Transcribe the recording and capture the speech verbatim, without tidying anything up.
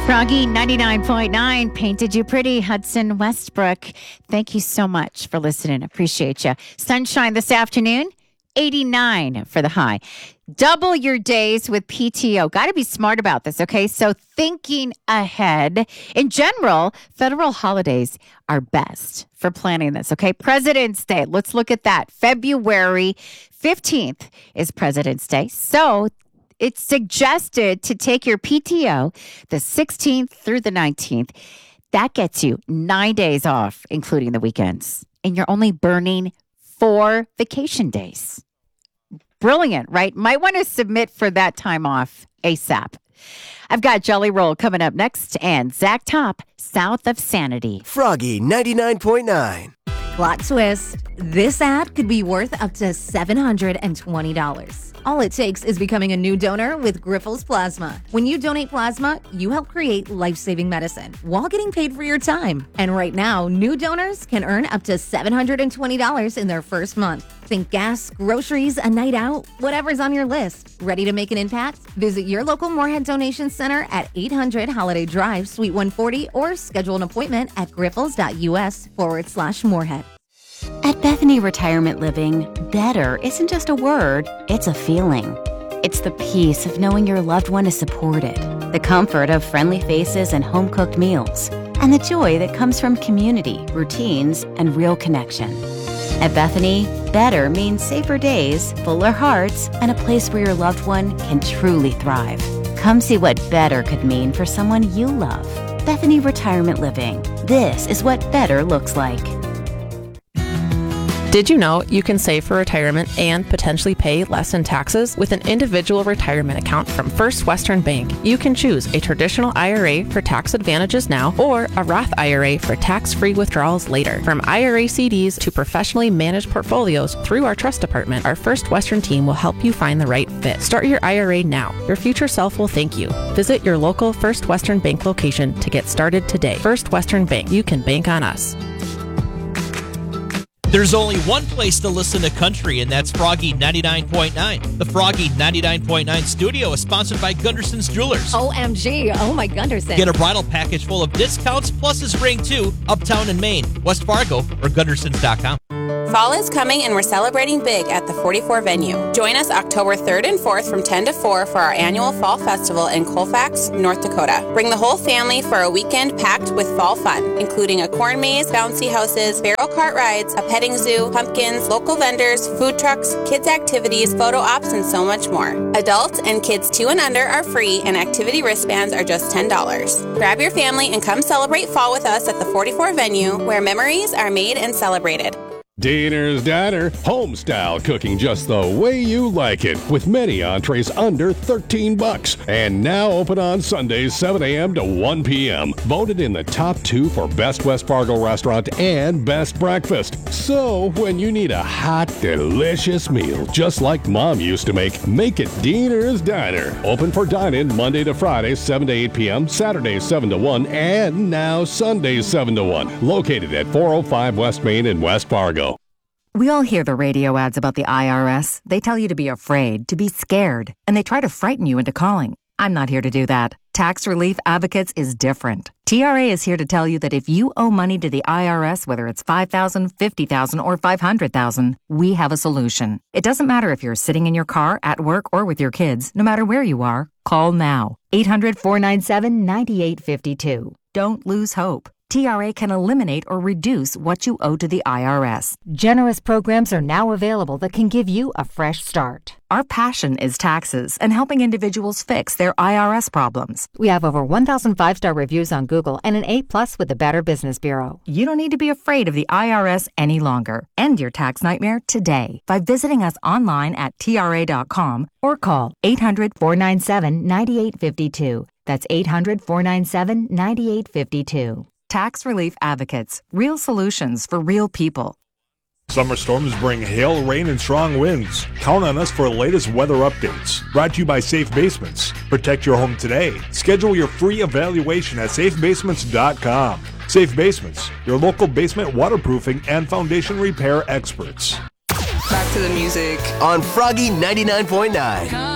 Froggy ninety-nine point nine painted you pretty, Hudson Westbrook. Thank you so much for listening. Appreciate you. Sunshine this afternoon, eighty-nine for the high. Double your days with P T O. Got to be smart about this, okay? So thinking ahead. In general, federal holidays are best for planning this, okay? President's Day. Let's look at that. February fifteenth is President's Day. So it's suggested to take your P T O the sixteenth through the nineteenth. That gets you nine days off, including the weekends. And you're only burning four vacation days. Brilliant, right? Might want to submit for that time off ASAP. I've got Jelly Roll coming up next and Zach Top, South of Sanity. Froggy ninety-nine point nine. Plot twist. This ad could be worth up to seven hundred twenty dollars. All it takes is becoming a new donor with Grifols Plasma. When you donate plasma, you help create life-saving medicine while getting paid for your time. And right now, new donors can earn up to seven hundred twenty dollars in their first month. Think gas, groceries, a night out, whatever's on your list. Ready to make an impact? Visit your local Moorhead Donation Center at eight hundred Holiday Drive, Suite one forty, or schedule an appointment at grifols.us forward slash Moorhead. At Bethany Retirement Living, better isn't just a word, it's a feeling. It's the peace of knowing your loved one is supported, the comfort of friendly faces and home-cooked meals, and the joy that comes from community, routines, and real connection. At Bethany, better means safer days, fuller hearts, and a place where your loved one can truly thrive. Come see what better could mean for someone you love. Bethany Retirement Living. This is what better looks like. Did you know you can save for retirement and potentially pay less in taxes with an individual retirement account from First Western Bank? You can choose a traditional I R A for tax advantages now or a Roth I R A for tax-free withdrawals later. From I R A C Ds to professionally managed portfolios through our trust department, our First Western team will help you find the right fit. Start your I R A now. Your future self will thank you. Visit your local First Western Bank location to get started today. First Western Bank. You can bank on us. There's only one place to listen to country, and that's Froggy ninety-nine point nine. The Froggy ninety-nine point nine studio is sponsored by Gunderson's Jewelers. O M G. Oh, my Gunderson. Get a bridal package full of discounts plus his ring, too, uptown in Maine, West Fargo, or Gundersons dot com. Fall is coming and we're celebrating big at the forty-four venue. Join us October third and fourth from ten to four for our annual Fall Festival in Colfax, North Dakota. Bring the whole family for a weekend packed with fall fun, including a corn maze, bouncy houses, barrel cart rides, a petting zoo, pumpkins, local vendors, food trucks, kids activities, photo ops, and so much more. Adults and kids two and under are free and activity wristbands are just ten dollars. Grab your family and come celebrate fall with us at the forty-four venue where memories are made and celebrated. Diner's Diner, home style cooking just the way you like it, with many entrees under thirteen bucks, and now open on Sundays seven a.m. to one p.m. Voted in the top two for Best West Fargo Restaurant and Best Breakfast. So when you need a hot, delicious meal just like Mom used to make, make it Diner's Diner. Open for dine-in Monday to Friday seven to eight p.m., Saturdays seven to one, and now Sundays seven to one. Located at four oh five West Main in West Fargo. We all hear the radio ads about the I R S. They tell you to be afraid, to be scared, and they try to frighten you into calling. I'm not here to do that. Tax Relief Advocates is different. T R A is here to tell you that if you owe money to the I R S, whether it's five thousand dollars, fifty thousand dollars, or five hundred thousand dollars, we have a solution. It doesn't matter if you're sitting in your car, at work, or with your kids. No matter where you are, call now. eight hundred, four nine seven, nine eight five two. Don't lose hope. T R A can eliminate or reduce what you owe to the I R S. Generous programs are now available that can give you a fresh start. Our passion is taxes and helping individuals fix their I R S problems. We have over one thousand five-star reviews on Google and an A plus with the Better Business Bureau. You don't need to be afraid of the I R S any longer. End your tax nightmare today by visiting us online at T R A dot com or call eight hundred, four nine seven, nine eight five two. That's eight hundred, four nine seven, nine eight five two. Tax Relief Advocates. Real solutions for real people. Summer storms bring hail, rain, and strong winds. Count on us for the latest weather updates. Brought to you by Safe Basements. Protect your home today. Schedule your free evaluation at safe basements dot com. Safe Basements, your local basement waterproofing and foundation repair experts. Back to the music on Froggy ninety-nine point nine.